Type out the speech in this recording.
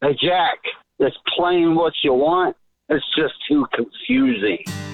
Hey, Jack, it's plain what you want. It's just too confusing.